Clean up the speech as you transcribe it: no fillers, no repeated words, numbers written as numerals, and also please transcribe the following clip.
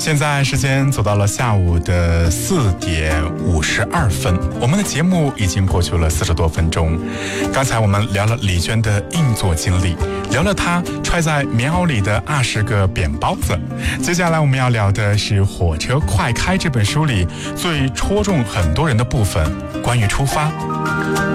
现在时间走到了下午的4点52分，我们的节目已经过去了40多分钟。刚才我们聊了李娟的硬座经历，聊了她揣在棉袄里的20个扁包子。接下来我们要聊的是《火车快开》这本书里最戳中很多人的部分，关于出发。